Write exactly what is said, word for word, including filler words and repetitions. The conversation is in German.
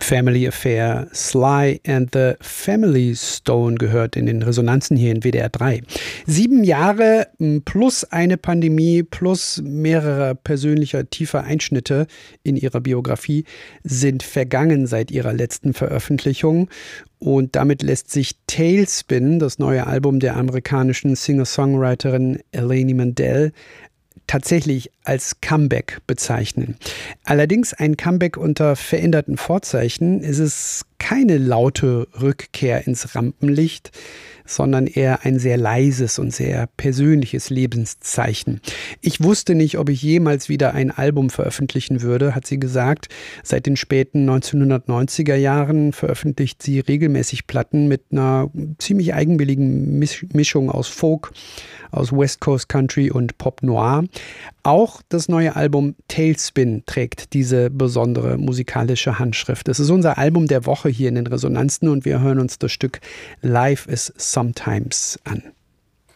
Family Affair, Sly and the Family Stone gehört in den Resonanzen hier in W D R drei. Sieben Jahre plus eine Pandemie plus mehrere persönlicher tiefer Einschnitte in ihrer Biografie sind vergangen seit ihrer letzten Veröffentlichung. Und damit lässt sich Tailspin, das neue Album der amerikanischen Singer-Songwriterin Elaine Mandel, tatsächlich als Comeback bezeichnen. Allerdings ein Comeback unter veränderten Vorzeichen. Es ist keine laute Rückkehr ins Rampenlicht, sondern eher ein sehr leises und sehr persönliches Lebenszeichen. Ich wusste nicht, ob ich jemals wieder ein Album veröffentlichen würde, hat sie gesagt. Seit den späten neunzehnhundertneunziger Jahren veröffentlicht sie regelmäßig Platten mit einer ziemlich eigenwilligen Mischung aus Folk, aus West Coast Country und Pop Noir. Auch das neue Album Tailspin trägt diese besondere musikalische Handschrift. Es ist unser Album der Woche hier in den Resonanzen und wir hören uns das Stück Life is Sometimes an.